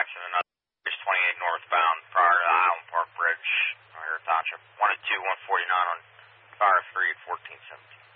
accident on 28 northbound prior to the Island Park Bridge, here at Township. 1 and 2, 149 on Fire 3 at 1417.